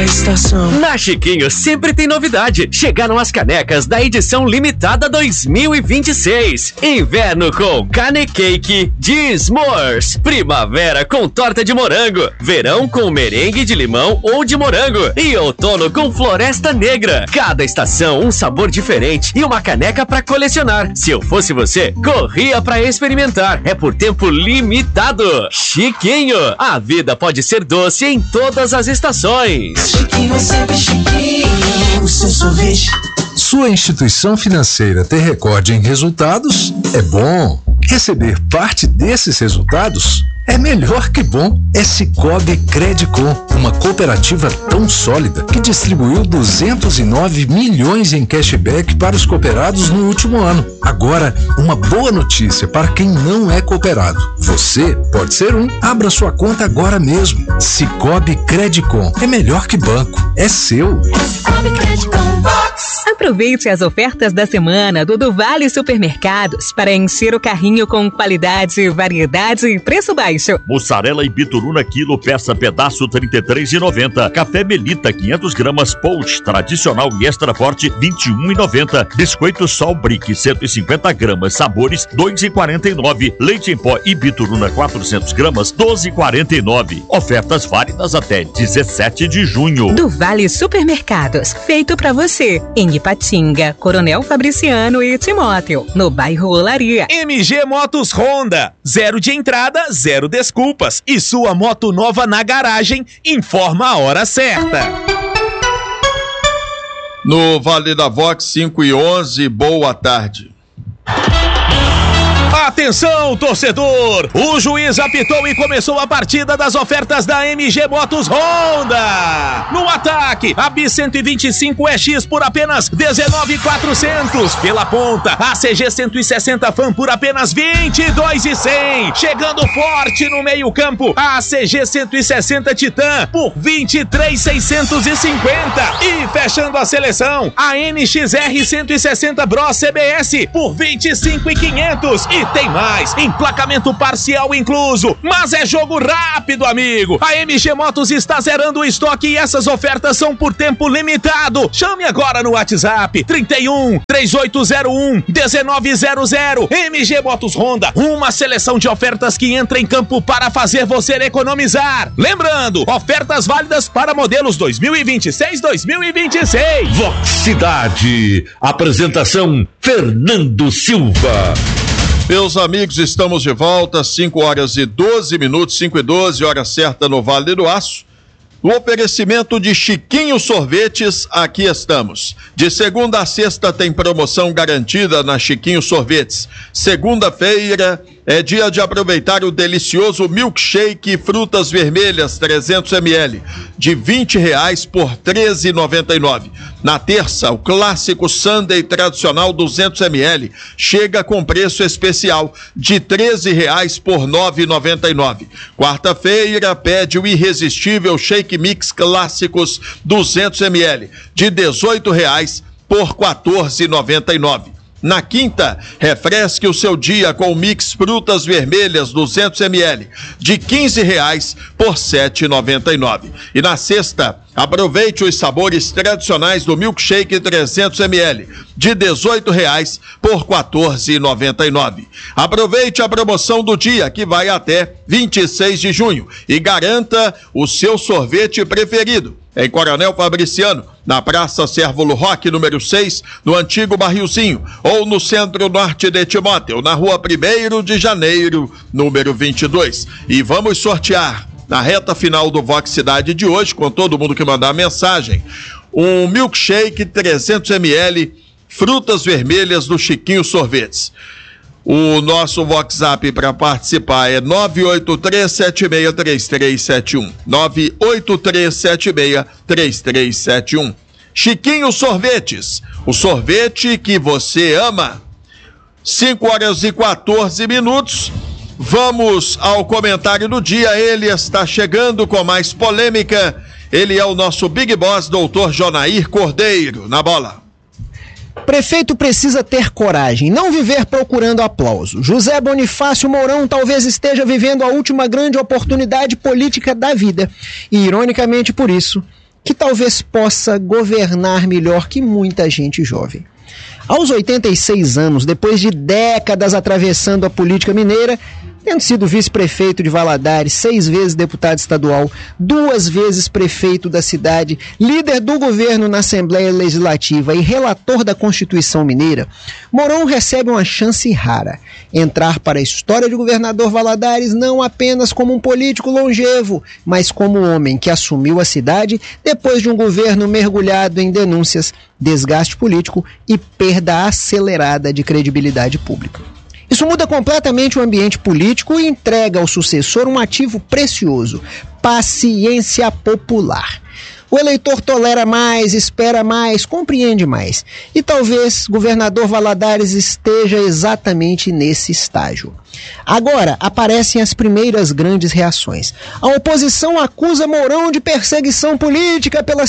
estação. Na Chiquinho sempre tem novidade. Chegaram as canecas da edição limitada 2026. Inverno com Cane Cake de S'mores. Primavera com torta de morango. Verão com merengue de limão ou de morango. E outono com floresta negra. Cada estação um sabor diferente e uma caneca pra colecionar. Se eu fosse você, corria pra experimentar. É por tempo limitado. Chiquinho, a vida pode ser doce em todas as estações. Chiquinho é sempre chiquinho, o seu sorvete. Sua instituição financeira ter recorde em resultados é bom. Receber parte desses resultados é melhor que bom. É Sicoob Credicom, uma cooperativa tão sólida que distribuiu 209 milhões em cashback para os cooperados no último ano. Agora, uma boa notícia para quem não é cooperado. Você pode ser um. Abra sua conta agora mesmo. Sicoob Credicom é melhor que banco. É seu. Sicoob Credicom Box. Aproveite as ofertas da semana do Vale Supermercados para encher o carrinho com qualidade, variedade e preço baixo. Mussarela e bituruna quilo, peça pedaço R$ 33,90. Café Melita 500 gramas Poach tradicional e extra forte R$ 21,90. Biscoito Sol Brick 150 gramas sabores R$ 2,49. Leite em pó e bituruna 400 gramas R$ 12,49. Ofertas válidas até 17 de junho. Do Vale Supermercados, feito pra você em Ipatinga, Coronel Fabriciano e Timóteo, no bairro Olaria. MG Motos Honda, 0 de entrada, 0 desculpas. E sua moto nova na garagem, informa a hora certa. No Vale da Vox 5:11, boa tarde. Atenção, torcedor! O juiz apitou e começou a partida das ofertas da MG Motos Honda. No ataque, a Bis 125 EX por apenas R$19.400. Pela ponta, a CG 160 Fan por apenas R$22.100. Chegando forte no meio campo, a CG 160 Titan por R$23.650. E fechando a seleção, a NXR 160 Bros CBS por R$25.500. E tem mais, emplacamento parcial incluso, mas é jogo rápido, amigo. A MG Motos está zerando o estoque e essas ofertas são por tempo limitado. Chame agora no WhatsApp 31 3801 1900. MG Motos Honda, uma seleção de ofertas que entra em campo para fazer você economizar. Lembrando, ofertas válidas para modelos 2026-2026. Vox Cidade, apresentação Fernando Silva. Meus amigos, estamos de volta, 5:12, 5:12, hora certa no Vale do Aço. O oferecimento de Chiquinho Sorvetes, aqui estamos. De segunda a sexta tem promoção garantida na Chiquinho Sorvetes. Segunda-feira é dia de aproveitar o delicioso milkshake frutas vermelhas 300 ml de R$20 por R$13,99. Na terça, o clássico sundae tradicional 200 ml chega com preço especial de R$13 por R$9,99. Quarta-feira, pede o irresistível shake mix clássicos 200 ml de R$18 por R$14,99. Na quinta, refresque o seu dia com o mix frutas vermelhas 200 ml de R$15 por R$7,99. E na sexta, aproveite os sabores tradicionais do milkshake 300 ml de R$18 por R$14,99. Aproveite a promoção do dia que vai até 26 de junho e garanta o seu sorvete preferido. Em Coronel Fabriciano, na Praça Cérvulo Roque, número 6, no antigo Barrilzinho, ou no Centro-Norte de Timóteo, na Rua 1º de Janeiro, número 22. E vamos sortear, na reta final do Vox Cidade de hoje, com todo mundo que mandar mensagem, um milkshake 300 ml, frutas vermelhas do Chiquinho Sorvetes. O nosso WhatsApp para participar é 983763371. 983763371. Chiquinho Sorvetes, o sorvete que você ama. 5:14. Vamos ao comentário do dia. Ele está chegando com mais polêmica. Ele é o nosso Big Boss, doutor Jonair Cordeiro. Na bola. Prefeito precisa ter coragem, não viver procurando aplauso. José Bonifácio Mourão talvez esteja vivendo a última grande oportunidade política da vida. E, ironicamente por isso, que talvez possa governar melhor que muita gente jovem. Aos 86 anos, depois de décadas atravessando a política mineira, tendo sido vice-prefeito de Valadares, 6 vezes deputado estadual, 2 vezes prefeito da cidade, líder do governo na Assembleia Legislativa e relator da Constituição Mineira, Mourão recebe uma chance rara: entrar para a história de governador Valadares não apenas como um político longevo, mas como um homem que assumiu a cidade depois de um governo mergulhado em denúncias, desgaste político e perda acelerada de credibilidade pública. Isso muda completamente o ambiente político e entrega ao sucessor um ativo precioso: paciência popular. O eleitor tolera mais, espera mais, compreende mais. E talvez governador Valadares esteja exatamente nesse estágio. Agora aparecem as primeiras grandes reações. A oposição acusa Mourão de perseguição política pelas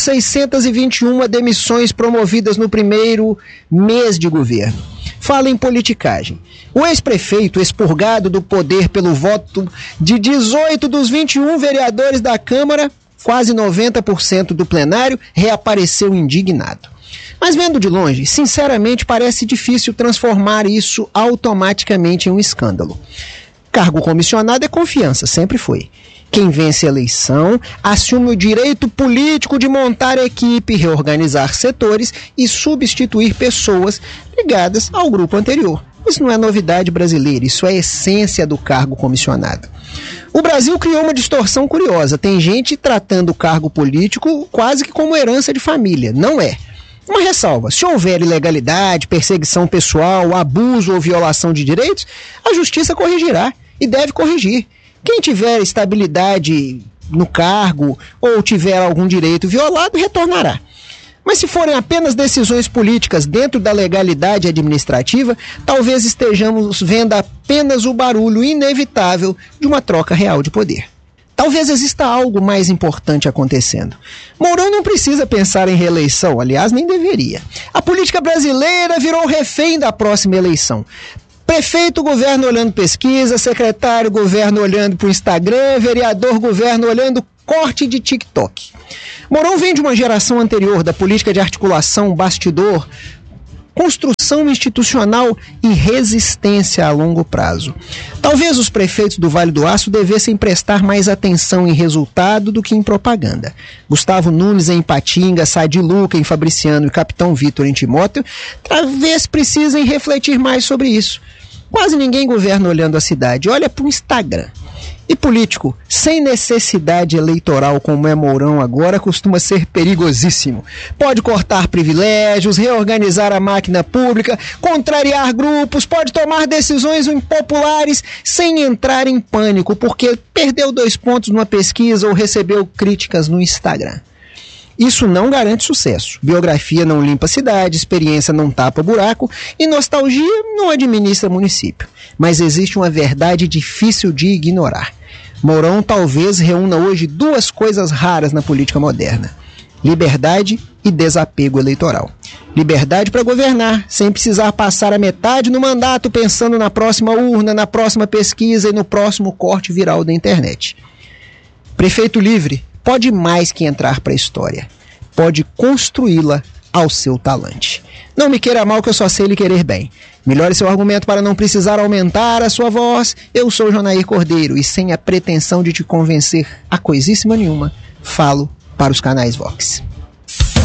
621 demissões promovidas no primeiro mês de governo. Fala em politicagem. O ex-prefeito, expurgado do poder pelo voto de 18 dos 21 vereadores da Câmara, quase 90% do plenário, reapareceu indignado. Mas vendo de longe, sinceramente parece difícil transformar isso automaticamente em um escândalo. Cargo comissionado é confiança, sempre foi. Quem vence a eleição assume o direito político de montar equipe, reorganizar setores e substituir pessoas ligadas ao grupo anterior. Isso não é novidade brasileira, isso é a essência do cargo comissionado. O Brasil criou uma distorção curiosa. Tem gente tratando o cargo político quase que como herança de família. Não é. Uma ressalva: se houver ilegalidade, perseguição pessoal, abuso ou violação de direitos, a justiça corrigirá e deve corrigir. Quem tiver estabilidade no cargo ou tiver algum direito violado, retornará. Mas se forem apenas decisões políticas dentro da legalidade administrativa, talvez estejamos vendo apenas o barulho inevitável de uma troca real de poder. Talvez exista algo mais importante acontecendo. Mourão não precisa pensar em reeleição, aliás, nem deveria. A política brasileira virou refém da próxima eleição. Prefeito, governo olhando pesquisa; secretário, governo olhando para o Instagram; vereador, governo olhando corte de TikTok. Mourão vem de uma geração anterior da política de articulação, bastidor, construção institucional e resistência a longo prazo. Talvez os prefeitos do Vale do Aço devessem prestar mais atenção em resultado do que em propaganda. Gustavo Nunes em Ipatinga, Sadi Luca em Fabriciano e Capitão Vitor em Timóteo talvez precisem refletir mais sobre isso. Quase ninguém governa olhando a cidade, olha para o Instagram. E político, sem necessidade eleitoral como é Mourão agora, costuma ser perigosíssimo. Pode cortar privilégios, reorganizar a máquina pública, contrariar grupos, pode tomar decisões impopulares sem entrar em pânico, porque perdeu 2 pontos numa pesquisa ou recebeu críticas no Instagram. Isso não garante sucesso. Biografia não limpa a cidade, experiência não tapa buraco e nostalgia não administra município. Mas existe uma verdade difícil de ignorar. Mourão talvez reúna hoje 2 coisas raras na política moderna: liberdade e desapego eleitoral. Liberdade para governar, sem precisar passar a metade no mandato pensando na próxima urna, na próxima pesquisa e no próximo corte viral da internet. Prefeito livre pode mais que entrar para a história. Pode construí-la ao seu talante. Não me queira mal que eu só sei lhe querer bem. Melhore seu argumento para não precisar aumentar a sua voz. Eu sou Jonair Cordeiro e, sem a pretensão de te convencer a coisíssima nenhuma, falo para os canais Vox.